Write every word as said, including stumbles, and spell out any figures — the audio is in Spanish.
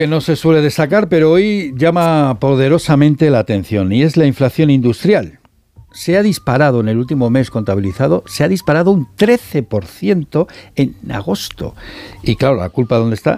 Que no se suele destacar, pero hoy llama poderosamente la atención y es la inflación industrial. Se ha disparado en el último mes contabilizado, se ha disparado un trece por ciento en agosto. Y claro, ¿la culpa dónde está?